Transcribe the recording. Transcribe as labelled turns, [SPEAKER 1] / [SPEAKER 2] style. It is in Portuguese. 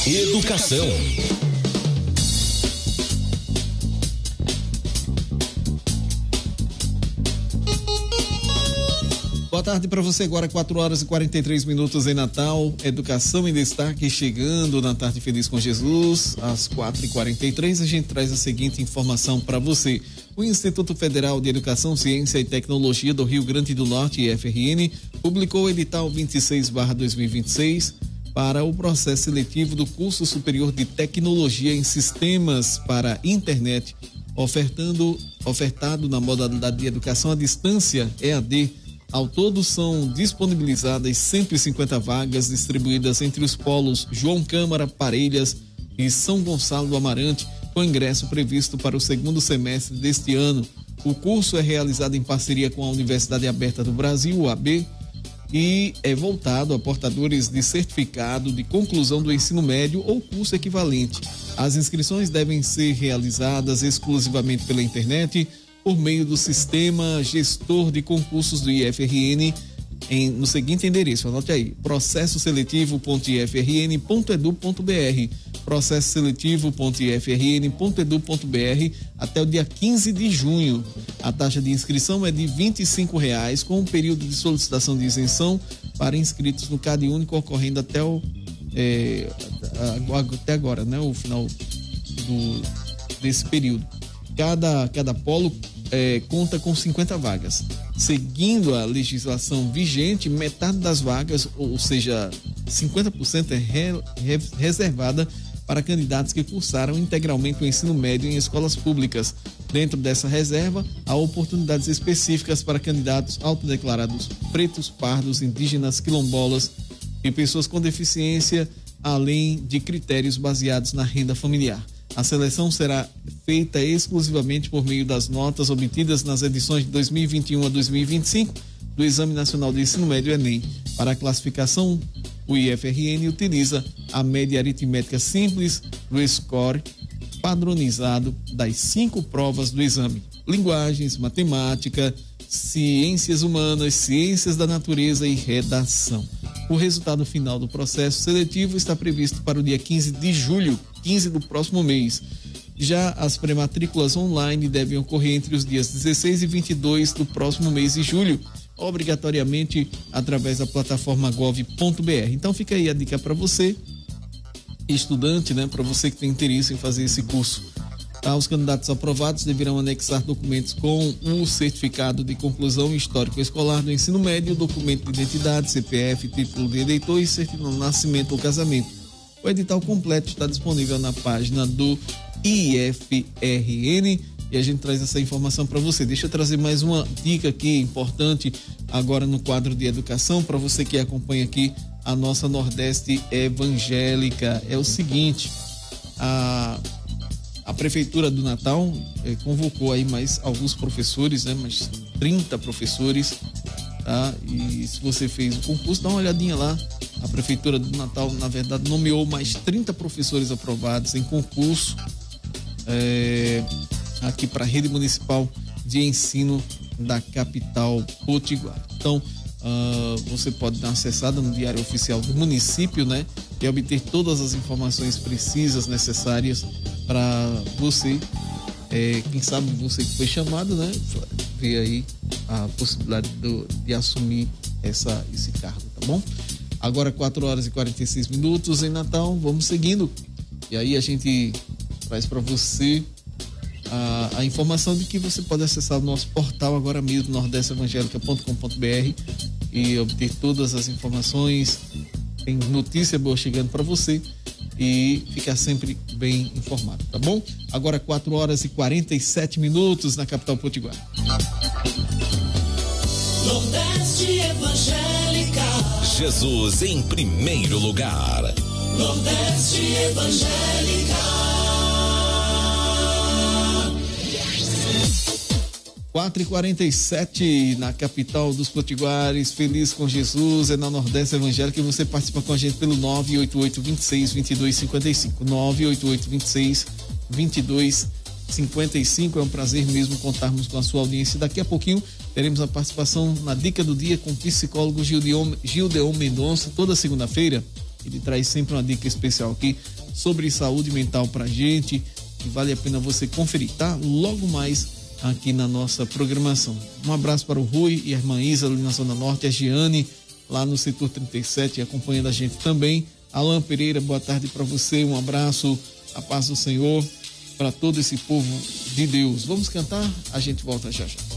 [SPEAKER 1] Educação.
[SPEAKER 2] Boa tarde para você, agora 4h43 em Natal. Educação em destaque chegando na Tarde Feliz com Jesus. Às 4h43 a gente traz a seguinte informação para você. O Instituto Federal de Educação, Ciência e Tecnologia do Rio Grande do Norte, IFRN, publicou o edital 26/2026 para o processo seletivo do curso superior de Tecnologia em Sistemas para Internet, ofertado na modalidade de Educação à Distância, EAD. Ao todo são disponibilizadas 150 vagas distribuídas entre os polos João Câmara, Parelhas e São Gonçalo do Amarante, com ingresso previsto para o segundo semestre deste ano. O curso é realizado em parceria com a Universidade Aberta do Brasil, UAB, e é voltado a portadores de certificado de conclusão do ensino médio ou curso equivalente. As inscrições devem ser realizadas exclusivamente pela internet, por meio do sistema gestor de concursos do IFRN no seguinte endereço, anote aí, processoseletivo.ifrn.edu.br, processoseletivo.ifrn.edu.br até o dia 15 de junho. A taxa de inscrição é de R$25, com um período de solicitação de isenção para inscritos no Cade Único ocorrendo até agora, né, o final desse período. Cada polo conta com 50 vagas. Seguindo a legislação vigente, metade das vagas, ou seja, 50% é reservada para candidatos que cursaram integralmente o ensino médio em escolas públicas. Dentro dessa reserva, há oportunidades específicas para candidatos autodeclarados pretos, pardos, indígenas, quilombolas e pessoas com deficiência, além de critérios baseados na renda familiar. A seleção será feita exclusivamente por meio das notas obtidas nas edições de 2021 a 2025 do Exame Nacional de Ensino Médio, ENEM. Para a classificação, o IFRN utiliza a média aritmética simples do score padronizado das 5 provas do exame: linguagens, matemática, ciências humanas, ciências da natureza e redação. O resultado final do processo seletivo está previsto para o dia 15 de julho, 15 do próximo mês. Já as pré-matrículas online devem ocorrer entre os dias 16 e 22 do próximo mês de julho, obrigatoriamente através da plataforma gov.br. Então fica aí a dica para você, estudante, né, para você que tem interesse em fazer esse curso. Tá, os candidatos aprovados deverão anexar documentos com o certificado de conclusão histórico escolar do ensino médio, documento de identidade, CPF, título de eleitor e certidão de nascimento ou casamento. O edital completo está disponível na página do IFRN e a gente traz essa informação para você. Deixa eu trazer mais uma dica aqui importante agora no quadro de educação para você que acompanha aqui a nossa Nordeste Evangélica. É o seguinte, a Prefeitura do Natal convocou aí mais alguns professores, né? Mais 30 professores, tá? E se você fez o concurso, dá uma olhadinha lá. A Prefeitura do Natal, na verdade, nomeou mais 30 professores aprovados em concurso aqui para a Rede Municipal de Ensino da capital potiguar. Então, você pode dar uma acessada no Diário Oficial do município, né? E obter todas as informações precisas, necessárias para você, quem sabe você que foi chamado, né? Ver aí a possibilidade de assumir esse cargo, tá bom? Agora 4h46 em Natal, vamos seguindo. E aí a gente traz para você a informação de que você pode acessar o nosso portal agora mesmo, nordesteevangelica.com.br, e obter todas as informações. Tem notícia boa chegando para você e ficar sempre bem informado, tá bom? Agora 4h47 na capital potiguar.
[SPEAKER 3] Nordeste Evangélica.
[SPEAKER 1] Jesus em primeiro lugar.
[SPEAKER 3] Nordeste Evangélica.
[SPEAKER 2] 4h47 na capital dos potiguares. Feliz com Jesus, é na Nordeste Evangélica, e você participa com a gente pelo 988-26-2255. 988-26-2255. É um prazer mesmo contarmos com a sua audiência. Daqui a pouquinho teremos a participação na Dica do Dia com o psicólogo Gildeon Mendonça. Toda segunda-feira ele traz sempre uma dica especial aqui sobre saúde mental pra gente, e vale a pena você conferir, tá? Logo mais aqui na nossa programação. Um abraço para o Rui e a irmã Isa ali na Zona Norte, a Giane lá no setor 37 acompanhando a gente também. Alan Pereira, boa tarde para você, um abraço, a paz do Senhor para todo esse povo de Deus. Vamos cantar? A gente volta já já.